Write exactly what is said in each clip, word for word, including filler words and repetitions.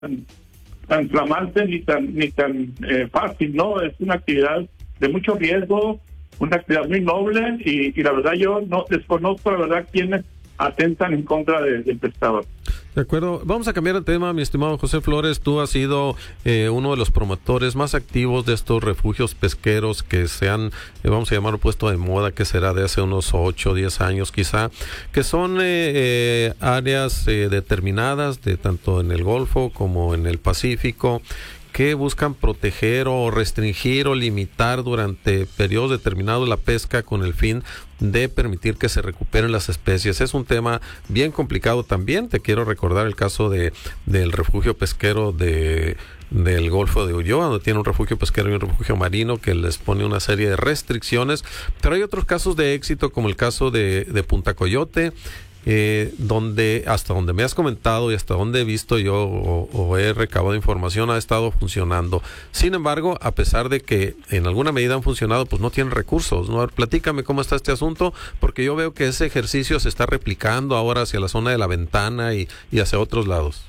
tan, tan flamante ni tan ni tan eh, fácil, ¿no? Es una actividad de mucho riesgo, una actividad muy noble y, y la verdad yo no desconozco la verdad quienes atentan en contra de, del pescador. De acuerdo, vamos a cambiar de tema, mi estimado José Flores. Tú has sido eh, uno de los promotores más activos de estos refugios pesqueros que se han, eh, vamos a llamarlo, puesto de moda, que será de hace unos ocho o diez años quizá, que son eh, eh, áreas eh, determinadas, de tanto en el Golfo como en el Pacífico, que buscan proteger o restringir o limitar durante periodos determinados la pesca con el fin de permitir que se recuperen las especies. Es un tema bien complicado también. Te quiero recordar el caso de del refugio pesquero de del Golfo de Ulloa, donde tiene un refugio pesquero y un refugio marino que les pone una serie de restricciones, pero hay otros casos de éxito como el caso de, de Punta Coyote, Eh, donde hasta donde me has comentado y hasta donde he visto yo o, o he recabado información ha estado funcionando. Sin embargo, a pesar de que en alguna medida han funcionado, pues no tienen recursos, ¿no? A ver, platícame cómo está este asunto, porque yo veo que ese ejercicio se está replicando ahora hacia la zona de La Ventana y, y hacia otros lados.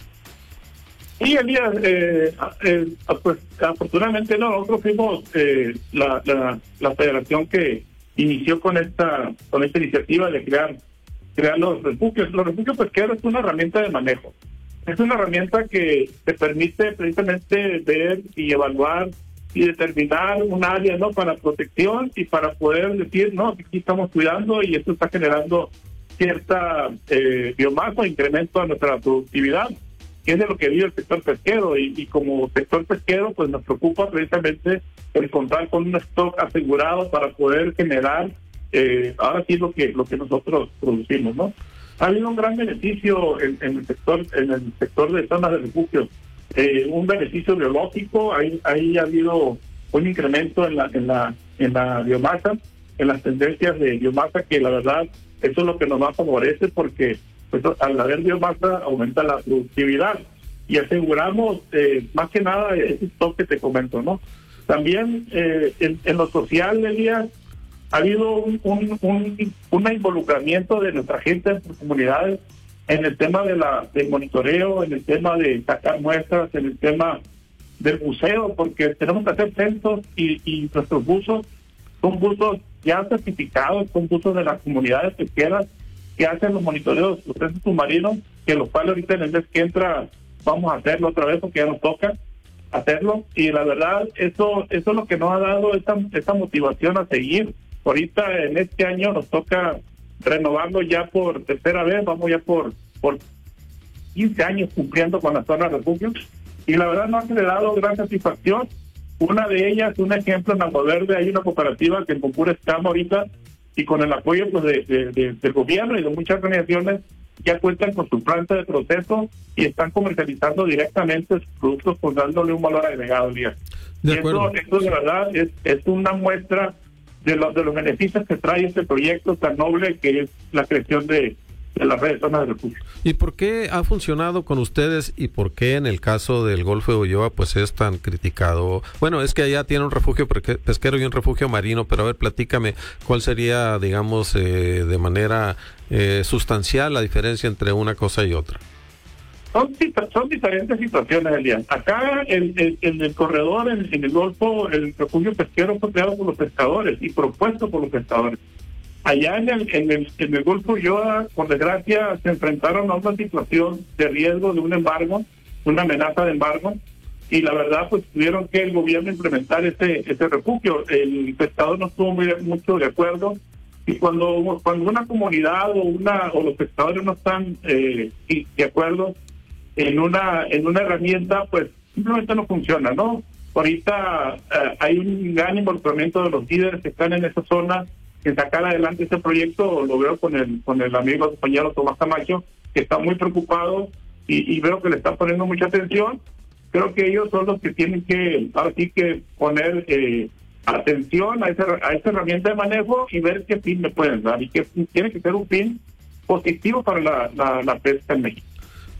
Sí, Elías, eh, eh, pues afortunadamente no, nosotros fuimos eh, la, la, la federación que inició con esta con esta iniciativa de crear crear los refugios. Los refugios pesqueros es una herramienta de manejo. Es una herramienta que te permite precisamente ver y evaluar y determinar un área, ¿no?, para protección y para poder decir, no, aquí estamos cuidando y esto está generando cierta eh, biomasa, incremento a nuestra productividad, que es de lo que vive el sector pesquero. Y, y como sector pesquero, pues nos preocupa precisamente el contar con un stock asegurado para poder generar Eh, ahora sí lo que lo que nosotros producimos, ¿no? Ha habido un gran beneficio en, en el sector en el sector de zonas de refugio, eh, un beneficio biológico. Ahí ahí ha habido un incremento en la en la en la biomasa, en las tendencias de biomasa, que la verdad eso es lo que nos va a favorecer, porque pues, al haber biomasa aumenta la productividad y aseguramos eh, más que nada ese stock que te comento, ¿no? También eh, en, en lo social, Elías, ha habido un, un, un, un involucramiento de nuestra gente en sus comunidades en el tema de la del monitoreo, en el tema de sacar muestras, en el tema del buceo, porque tenemos que hacer censos y, y nuestros buzos son buzos ya certificados, son buzos de las comunidades pesqueras que hacen los monitoreos, los censos submarinos, que los cuales ahorita en el mes que entra vamos a hacerlo otra vez porque ya nos toca hacerlo. Y la verdad, eso eso es lo que nos ha dado esta, esta motivación a seguir. Ahorita en este año nos toca renovarlo ya por tercera vez, vamos ya por por quince años cumpliendo con la zona de refugio, y la verdad nos ha generado gran satisfacción. Una de ellas, un ejemplo, en Agua Verde hay una cooperativa que en Compura estamos ahorita, y con el apoyo pues de, de, de, del gobierno y de muchas organizaciones ya cuentan con su planta de proceso y están comercializando directamente sus productos, pues dándole un valor agregado al día. De y acuerdo. Esto, esto de verdad es, es una muestra de los de los beneficios que trae este proyecto tan noble que es la creación de, de las redes zonas de refugio. ¿Y por qué ha funcionado con ustedes y por qué en el caso del Golfo de Ulloa pues es tan criticado? Bueno, es que allá tiene un refugio pesquero y un refugio marino, pero a ver, platícame, ¿cuál sería, digamos, eh, de manera eh, sustancial la diferencia entre una cosa y otra? Son, son diferentes situaciones, Elian. Acá en el, el, el corredor, en, en el Golfo, el refugio pesquero fue creado por los pescadores y propuesto por los pescadores. Allá en el, en el, en el Golfo Ulloa, por desgracia, se enfrentaron a una situación de riesgo de un embargo, una amenaza de embargo, y la verdad pues tuvieron que el gobierno implementar ese, ese refugio. El pescador no estuvo muy, mucho de acuerdo, y cuando cuando una comunidad o una o los pescadores no están eh, de acuerdo en una en una herramienta, pues simplemente no funciona, ¿no? Ahorita eh, hay un gran involucramiento de los líderes que están en esa zona en sacar adelante este proyecto. Lo veo con el con el amigo compañero Tomás Camacho, que está muy preocupado y, y veo que le está poniendo mucha atención. Creo que ellos son los que tienen que ahora sí que poner eh, atención a esa a esa herramienta de manejo y ver qué fin le pueden dar, y que tiene que ser un fin positivo para la, la, la pesca en México.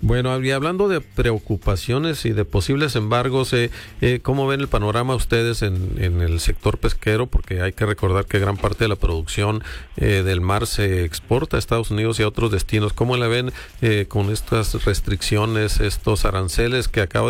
Bueno, y hablando de preocupaciones y de posibles embargos, eh, eh, ¿cómo ven el panorama ustedes en, en el sector pesquero? Porque hay que recordar que gran parte de la producción eh, del mar se exporta a Estados Unidos y a otros destinos. ¿Cómo la ven eh, con estas restricciones, estos aranceles que acaba